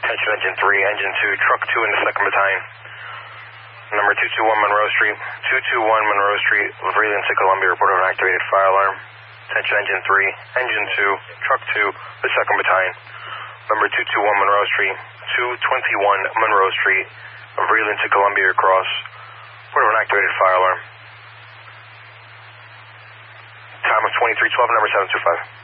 Attention engine 3, engine 2, truck 2 in the 2nd Battalion. Number 221 Monroe Street, 221 Monroe Street, Vreeland to Columbia, report of an activated fire alarm. Attention engine 3, engine 2, truck 2, the 2nd Battalion. Number 221 Monroe Street, 221 Monroe Street, Vreeland to Columbia across, report of an activated fire alarm. Time of 2312, number 725.